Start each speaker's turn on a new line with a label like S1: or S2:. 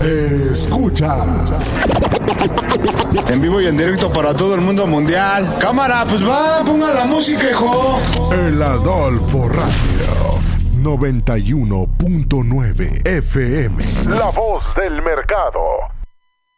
S1: Escuchas.
S2: En vivo y en directo para todo el mundo mundial. Cámara, pues va, ponga la música, hijo.
S1: El Adolfo Radio 91.9 FM.
S3: La voz del mercado.